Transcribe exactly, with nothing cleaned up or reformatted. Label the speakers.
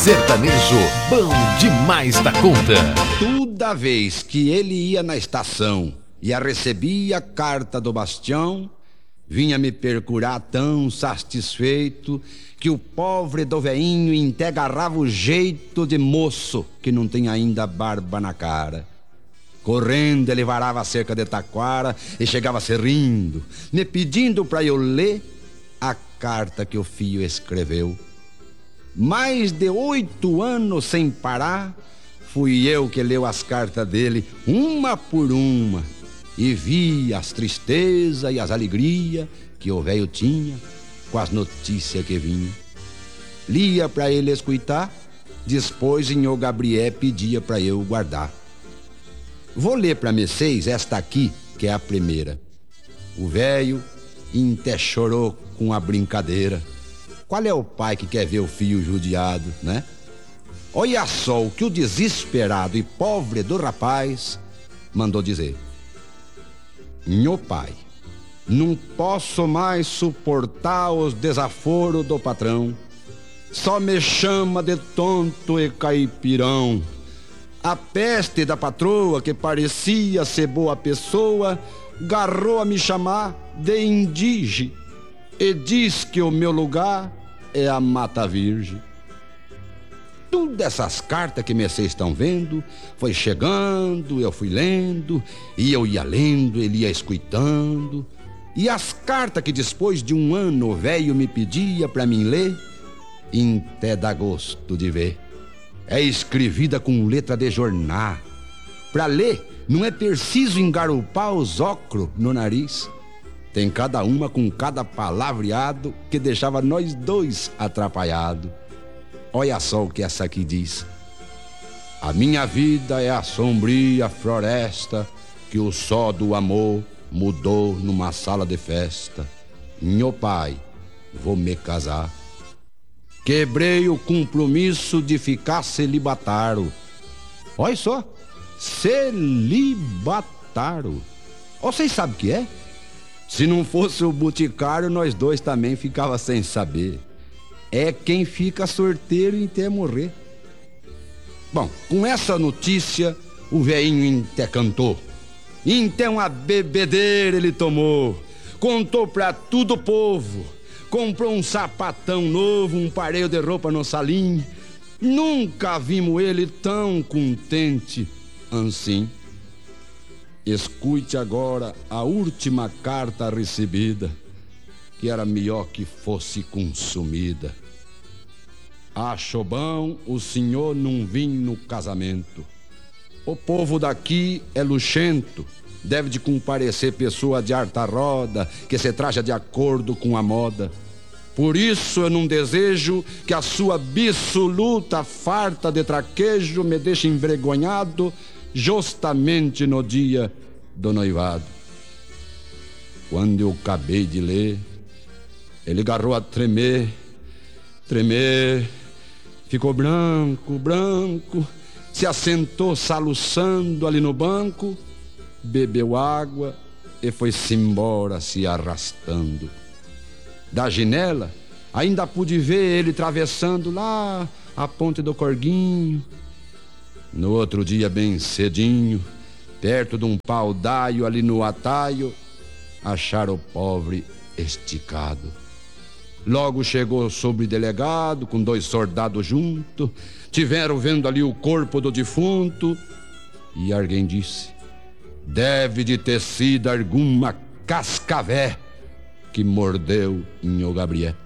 Speaker 1: sertanejo bom demais da conta.
Speaker 2: Toda vez que ele ia na estação e a recebia a carta do Bastião, vinha me percurar tão satisfeito que o pobre do veinho até agarrava o jeito de moço que não tem ainda barba na cara. Correndo ele varava a cerca de taquara e chegava se rindo, me pedindo pra eu ler a carta que o filho escreveu. Mais de oito anos sem parar, fui eu que leu as cartas dele, uma por uma, e vi as tristezas e as alegrias que o velho tinha com as notícias que vinha. Lia pra ele escutar, depois em o Gabriel pedia pra eu guardar. Vou ler pra vocês esta aqui, que é a primeira. O velho até chorou com a brincadeira. Qual é o pai que quer ver o filho judiado, né? Olha só o que o desesperado e pobre do rapaz mandou dizer. Meu pai, não posso mais suportar os desaforos do patrão. Só me chama de tonto e caipirão. A peste da patroa, que parecia ser boa pessoa, garrou a me chamar de indige e diz que o meu lugar é a Mata Virgem. Todas essas cartas que vocês estão vendo foi chegando, eu fui lendo, e eu ia lendo, ele ia escutando. E as cartas que depois de um ano o velho me pedia pra mim ler, até dá gosto de ver. É escrevida com letra de jornal. Pra ler, não é preciso engarupar os óculos no nariz. Tem cada uma com cada palavreado que deixava nós dois atrapalhados. Olha só o que essa aqui diz. A minha vida é a sombria floresta que o sol do amor mudou numa sala de festa. Meu pai, vou me casar. Quebrei o compromisso de ficar celibatário. Olha só, celibatário. Vocês sabem o que é? Se não fosse o boticário, nós dois também ficava sem saber. É quem fica sorteiro até morrer. Bom, com essa notícia, o velhinho até cantou. Então uma bebedeira ele tomou. Contou pra todo o povo. Comprou um sapatão novo, um parelho de roupa no salim. Nunca vimos ele tão contente assim. Escute agora a última carta recebida, que era melhor que fosse consumida. Acho bom o senhor não vir no casamento. O povo daqui é luxento, deve de comparecer pessoa de harta roda, que se traja de acordo com a moda. Por isso eu não desejo que a sua absoluta farta de traquejo me deixe envergonhado justamente no dia do noivado. Quando eu acabei de ler, ele agarrou a tremer, tremer, ficou branco, branco, se assentou soluçando ali no banco, bebeu água e foi-se embora se arrastando. Da janela, ainda pude ver ele atravessando lá a ponte do Corguinho. No outro dia, bem cedinho, perto de um pau d'alho ali no ataio, acharam o pobre esticado. Logo chegou o sobredelegado com dois soldados junto, tiveram vendo ali o corpo do defunto, e alguém disse: deve de ter sido alguma cascavé que mordeu em o Gabriel.